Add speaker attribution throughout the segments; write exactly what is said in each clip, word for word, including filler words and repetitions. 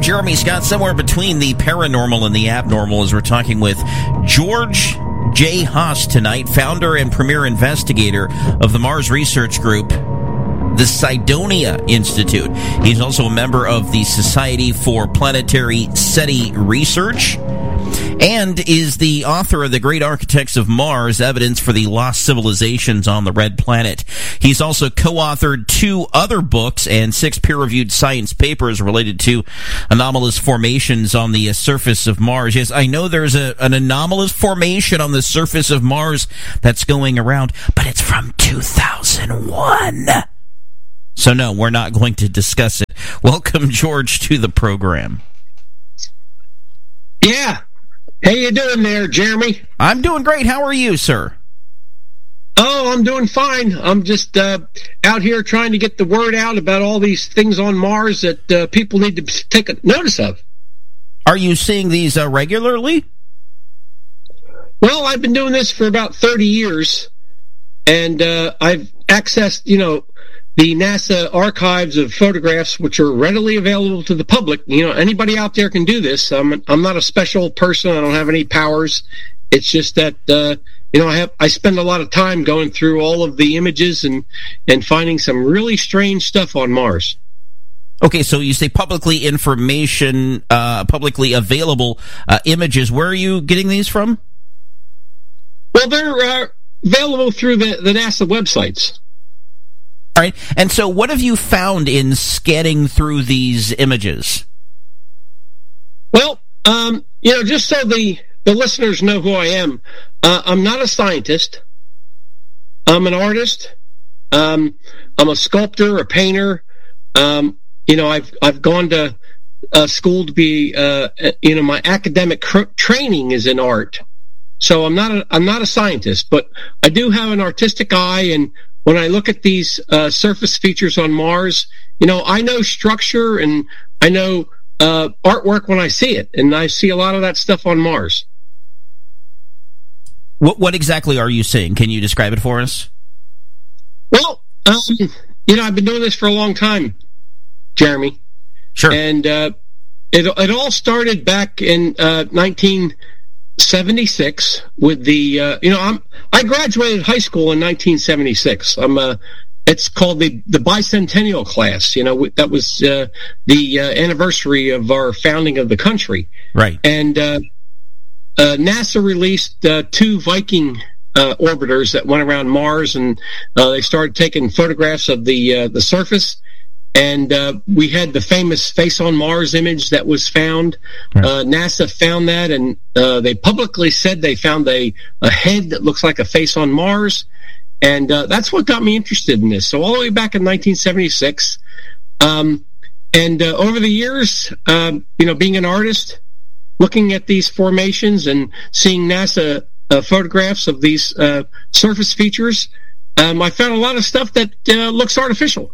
Speaker 1: Jeremy Scott, somewhere between the paranormal and the abnormal, as we're talking with George J. Haas tonight, founder and premier investigator of the Mars Research Group, the Cydonia Institute. He's also a member of the Society for Planetary SETI Research, and is the author of The Great Architects of Mars, Evidence for the Lost Civilizations on the Red Planet. He's also co-authored two other books and six peer-reviewed science papers related to anomalous formations on the surface of Mars. Yes, I know there's a, an anomalous formation on the surface of Mars that's going around, but it's from two thousand one. So no, we're not going to discuss it. Welcome, George, to the program.
Speaker 2: Yeah. How you doing there, Jeremy?
Speaker 1: I'm doing great. How are you, sir?
Speaker 2: Oh, I'm doing fine. I'm just uh, out here trying to get the word out about all these things on Mars that uh, people need to take a notice of.
Speaker 1: Are you seeing these uh, regularly?
Speaker 2: Well, I've been doing this for about thirty years, and uh, I've accessed, you know, the NASA archives of photographs, which are readily available to the public. You know, anybody out there can do this. I'm I'm not a special person. I don't have any powers. It's just that uh, you know I have I spend a lot of time going through all of the images and and finding some really strange stuff on Mars.
Speaker 1: Okay, so you say publicly information, uh, publicly available uh, images. Where are you getting these from?
Speaker 2: Well, they're uh, available through the, the NASA websites.
Speaker 1: All right, and so what have you found in scanning through these images?
Speaker 2: Well, um, you know, just so the, the listeners know who I am, uh, I'm not a scientist. I'm an artist. Um, I'm a sculptor, a painter. Um, you know, I've I've gone to uh, school to be, uh, you know, my academic cr- training is in art. So I'm not a, I'm not a scientist, but I do have an artistic eye, and when I look at these uh, surface features on Mars, you know, I know structure and I know uh, artwork when I see it, and I see a lot of that stuff on Mars.
Speaker 1: What what exactly are you seeing? Can you describe it for us?
Speaker 2: Well, um, you know, I've been doing this for a long time, Jeremy.
Speaker 1: Sure.
Speaker 2: And uh, it it all started back in uh, nineteen seventy-six with the uh, you know I'm I graduated high school in nineteen seventy-six. I'm uh it's called the the bicentennial class. You know, that was uh, the uh, anniversary of our founding of the country.
Speaker 1: Right.
Speaker 2: And uh, uh, NASA released uh, two Viking uh, orbiters that went around Mars, and uh, they started taking photographs of the uh, the surface. And uh, we had the famous Face on Mars image that was found. Right. Uh, NASA found that, and uh, they publicly said they found a, a head that looks like a face on Mars. And uh, that's what got me interested in this. So all the way back in nineteen seventy-six. Um, and uh, over the years, um, you know, being an artist, looking at these formations and seeing NASA uh, photographs of these uh, surface features, um, I found a lot of stuff that uh, looks artificial.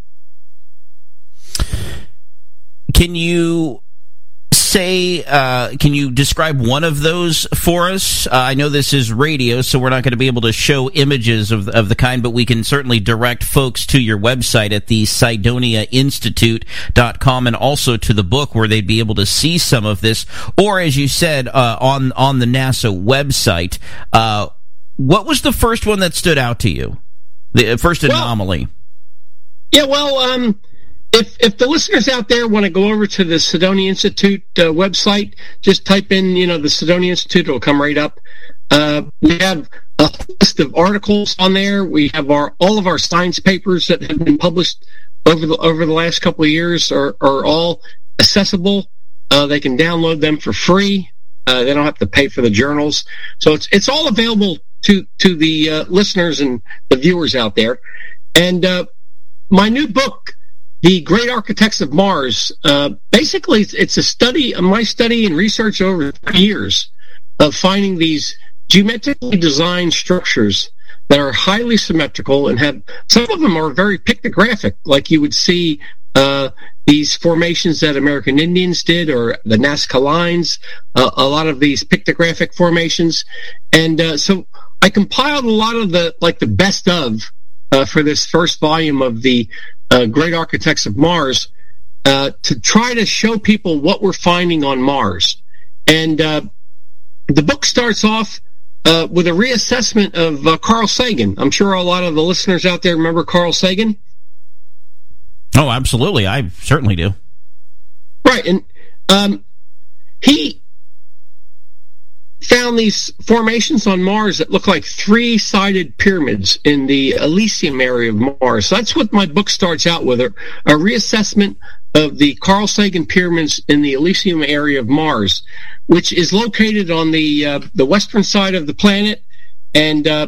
Speaker 1: Can you say, uh, can you describe one of those for us? Uh, I know this is radio, so we're not going to be able to show images of, of the kind, but we can certainly direct folks to your website at the Cydonia Institute dot com, and also to the book where they'd be able to see some of this. Or, as you said, uh, on, on the NASA website, uh, what was the first one that stood out to you? The first anomaly?
Speaker 2: Well, yeah, well, um... If if the listeners out there want to go over to the Cydonia Institute uh, website, just type in, you know, the Cydonia Institute, it'll come right up. Uh, we have a list of articles on there. We have our all of our science papers that have been published over the over the last couple of years are, are all accessible. Uh, they can download them for free. Uh, they don't have to pay for the journals. So it's it's all available to to the uh, listeners and the viewers out there. And uh, my new book, The Great Architects of Mars, uh, basically it's, it's a study, my study and research over three years of finding these geometrically designed structures that are highly symmetrical and have, some of them are very pictographic, like you would see uh, these formations that American Indians did, or the Nazca Lines, uh, a lot of these pictographic formations. And uh, so I compiled a lot of the, like the best of, uh, for this first volume of the Uh, Great Architects of Mars, uh, to try to show people what we're finding on Mars. And uh, the book starts off uh, with a reassessment of uh, Carl Sagan. I'm sure a lot of the listeners out there remember Carl Sagan.
Speaker 1: Oh, absolutely. I certainly do.
Speaker 2: Right. And um, he found these formations on Mars that look like three-sided pyramids in the Elysium area of Mars. So that's what my book starts out with, a, a reassessment of the Carl Sagan pyramids in the Elysium area of Mars, which is located on the uh, the western side of the planet. And uh,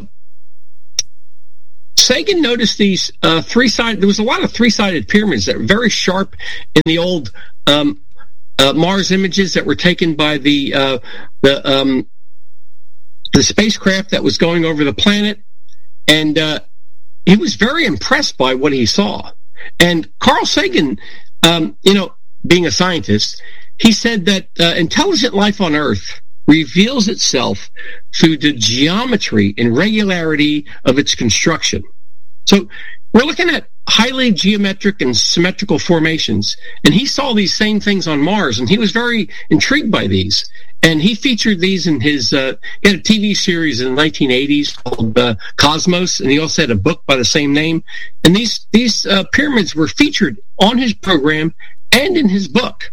Speaker 2: Sagan noticed these uh, three-sided, there was a lot of three-sided pyramids that were very sharp in the old um, uh, Mars images that were taken by the uh, the um, the spacecraft that was going over the planet. And uh, he was very impressed by what he saw. And Carl Sagan, um, you know, being a scientist, he said that uh, intelligent life on Earth reveals itself through the geometry and regularity of its construction. So we're looking at highly geometric and symmetrical formations, and he saw these same things on Mars, and he was very intrigued by these. And he featured these in his, uh, he had a T V series in the nineteen eighties called uh, Cosmos, and he also had a book by the same name. And these, these uh, pyramids were featured on his program and in his book.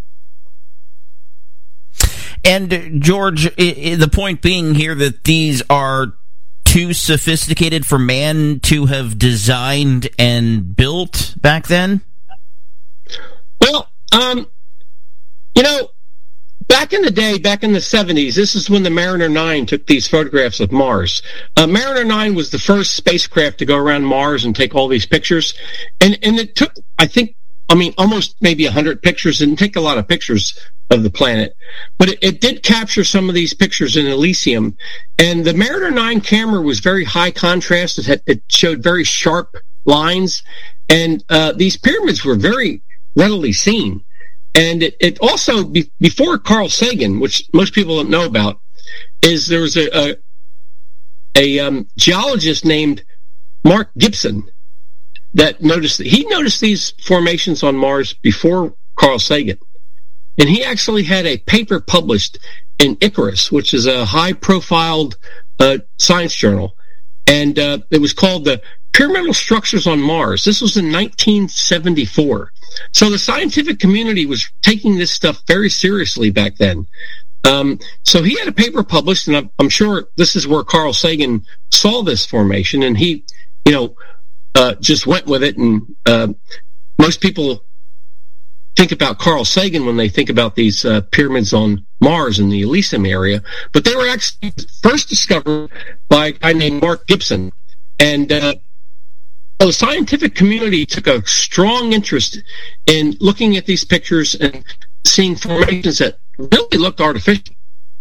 Speaker 1: And, uh, George, I- I, the point being here that these are too sophisticated for man to have designed and built back then?
Speaker 2: Well, um, you know, back in the day, back in the seventies, this is when the Mariner nine took these photographs of Mars. Uh, Mariner nine was the first spacecraft to go around Mars and take all these pictures. And, and it took, I think, I mean, almost maybe one hundred pictures. It didn't take a lot of pictures of the planet. But it, it did capture some of these pictures in Elysium. And the Mariner nine camera was very high contrast. It, had, it showed very sharp lines. And uh, these pyramids were very readily seen. And it, it also, be, before Carl Sagan, which most people don't know about, is there was a, a, a um, geologist named Mark Gibson that noticed that he noticed these formations on Mars before Carl Sagan. And he actually had a paper published in Icarus, which is a high-profiled uh, science journal. And uh, it was called the Pyramidal Structures on Mars. This was in nineteen seventy-four. So the scientific community was taking this stuff very seriously back then. Um, so he had a paper published, and I'm, I'm sure this is where Carl Sagan saw this formation, and he, you know, uh, just went with it. And uh, most people think about Carl Sagan when they think about these uh, pyramids on Mars in the Elysium area, but they were actually first discovered by a guy named Mark Gibson. And uh, the scientific community took a strong interest in looking at these pictures and seeing formations that really looked artificial.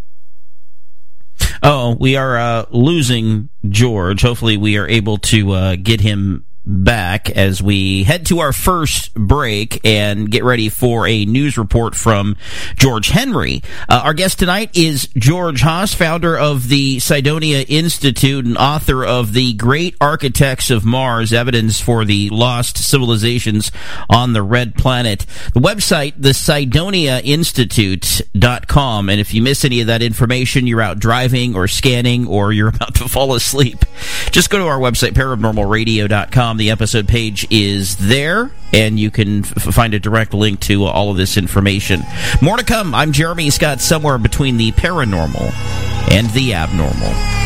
Speaker 1: Oh, we are uh, losing George. Hopefully we are able to uh, get him back as we head to our first break and get ready for a news report from George Henry. Uh, our guest tonight is George Haas, founder of the Cydonia Institute and author of The Great Architects of Mars, Evidence for the Lost Civilizations on the Red Planet. The website, the cydonia institute dot com. And if you miss any of that information, you're out driving or scanning or you're about to fall asleep, just go to our website, paranormal radio dot com. The episode page is there, and you can f- find a direct link to uh, all of this information. More to come. I'm Jeremy Scott, somewhere between the paranormal and the abnormal.